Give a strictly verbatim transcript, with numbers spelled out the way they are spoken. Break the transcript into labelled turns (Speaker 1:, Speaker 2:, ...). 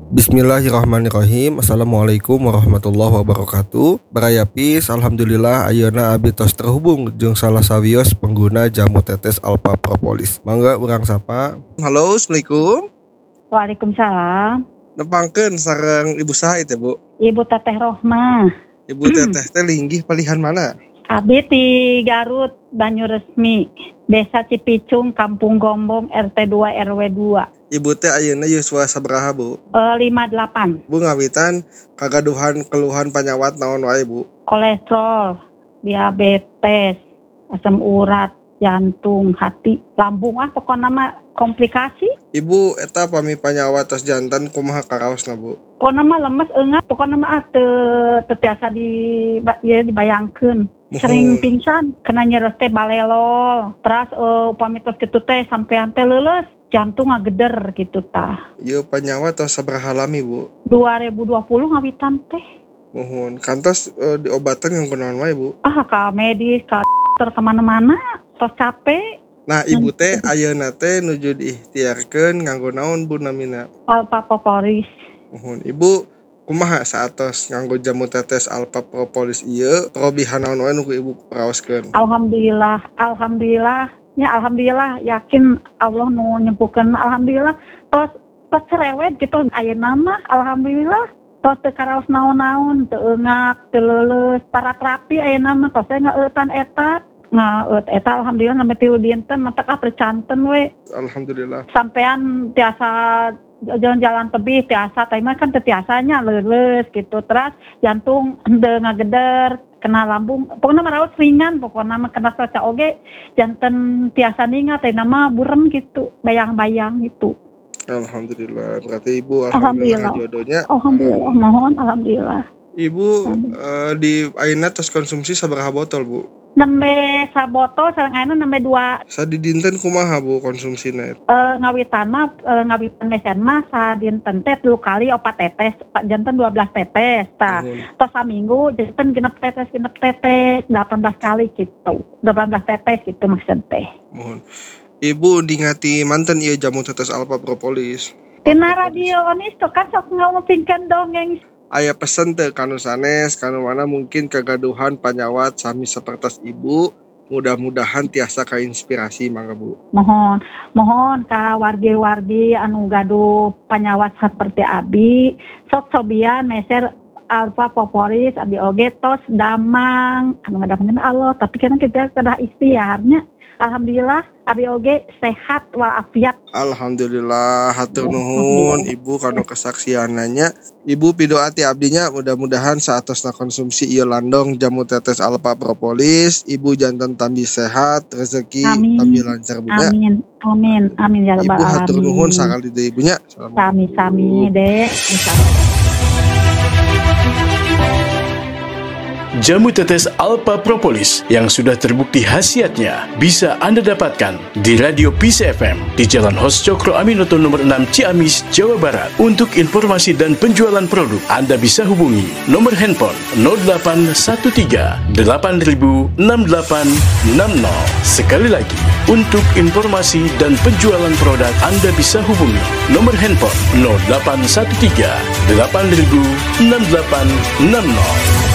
Speaker 1: Bismillahirrahmanirrahim. Assalamualaikum warahmatullahi wabarakatuh. Barayapis, alhamdulillah ayeuna abdi tos terhubung jeung salah sawios pengguna jamu tetes Alpha Propolis. Mangga urang sapa. Halo, assalamualaikum.
Speaker 2: Waalaikumsalam.
Speaker 1: Nepangkeun sareng ibu saha teh, Bu?
Speaker 2: Ibu Teteh Rohmah.
Speaker 1: Ibu Teteh teh linggih palihan mana?
Speaker 2: Abdi di Garut, Banyuresmi, Desa Cipicung, Kampung Gombong, R T dua R W dua.
Speaker 1: Ibu teh ayeuna yuswa sabaraha, Bu?
Speaker 2: Uh, lima puluh delapan.
Speaker 1: Bu ngawitan kagaduhan keluhan panyawat naon wae, Bu?
Speaker 2: Kolesterol, diabetes, asam urat, jantung, hati, lambung, ah pokoknya mah komplikasi.
Speaker 1: Ibu eta pami panyawat tos jantan kumaha karaosna, Bu?
Speaker 2: Pokoknya mah lemes eungat, pokoknya mah teu teu tiasa di ya dibayangkeun. Sering pingsan, kena nyeres teh balelol. Terus uh, upami tos kitu teh sampean teh leuleus, jantung ngageder gitu tah.
Speaker 1: Ieu panyawat tos sabaraha lami, Bu?
Speaker 2: dua ribu dua puluh ngawitan teh.
Speaker 1: Mohon, kantos uh, diobatan yang kunaon wae, Bu?
Speaker 2: Ah, ka medis, ka dokter kemana-mana, tos capek.
Speaker 1: Nah, ibu teh ayeuna teh nuju diikhtiarkeun nganggo naon, Bu, namina?
Speaker 2: Alpha Propolis.
Speaker 1: Mohon, Ibu kumaha saatos nganggo jamu tetes Alpha Propolis ieu parobihan naon wae nu Ibu raoskeun?
Speaker 2: Alhamdulillah, alhamdulillah, ya alhamdulillah, yakin Allah nu nyempuhkeun, alhamdulillah. Tos tos cerewet gitu ayeuna mah alhamdulillah. Tos teu karaos naon-naon, teu eungak, teu leuleus, para terapi ayeuna mah tos teh ngaeutan eta. Ngaeut eta alhamdulillah sampai tilu dinten mata ka percanten we.
Speaker 1: Alhamdulillah.
Speaker 2: Sampean tiasa jalan-jalan tebih tiasa, tapi mah kan tiasanya leuleus gitu. Terus jantung henteu ngageder, kena lambung, pokoknya maraos ringan, pokoknya mah kena soca oge, janten tiasa ningat, teh nama burem gitu, bayang-bayang gitu.
Speaker 1: Alhamdulillah, berarti Ibu alhamdulillah, alhamdulillah. Jodohnya.
Speaker 2: Alhamdulillah, mohon alhamdulillah.
Speaker 1: Ibu uh, di ayeuna tos konsumsi sabaraha botol, Bu?
Speaker 2: Nembe sabotol sareng ayeuna nembe dua.
Speaker 1: Sadidinten kumaha, Bu, konsumsina?
Speaker 2: Uh, ngawitan mah uh, ngawitan mesen mah sadinten teh tilu kali opat tetes, janten dua belas tetes. Tah, tos saminggu janten genep tetes genep tetes delapan belas kali gitu. delapan belas tetes gitu maksud teh.
Speaker 1: Mohon. Ibu dingati manten ieu jamu tetes Alpha Propolis.
Speaker 2: Tina radio onis tuh kan sok ngomongkeun dongeng.
Speaker 1: Aya pesen teu kanu sanes, kanu mana mungkin kegaduhan panyawat sami sapertos Ibu, mudah-mudahan tiasa kainspirasi mangga, Bu.
Speaker 2: Mohon, mohon ka wargi-wargi anu gaduh panyawat seperti abi, sok sobian meser Alpha Propolis abi oge tos damang, anu ngadamkeun Allah, tapi kan kita kedah ikhtiarnya. Alhamdulillah abi oge sehat walafiat.
Speaker 1: Alhamdulillah, hatur nuhun Ibu kanu kesaksiananya. Ibu pidoa ti abdinya mudah-mudahan saatosna konsumsi ieu landong jamu tetes Alpha Propolis, Ibu janten tambi sehat, rezeki tambi lancar bunya.
Speaker 2: Amin. Amin. Amin ya rabbal alamin.
Speaker 1: Ibu hatur nuhun sakali deui Ibunya.
Speaker 2: Sami-sami, Dek.
Speaker 3: Jamu tetes Alpha Propolis yang sudah terbukti khasiatnya bisa Anda dapatkan di Radio Peace F M di Jalan Hos Cokro Aminoto nomor enam Ciamis, Jawa Barat. Untuk informasi dan penjualan produk, Anda bisa hubungi nomor handphone nol delapan satu tiga delapan nol enam delapan enam nol. Sekali lagi, untuk informasi dan penjualan produk, Anda bisa hubungi nomor handphone nol delapan satu tiga delapan nol enam delapan enam nol.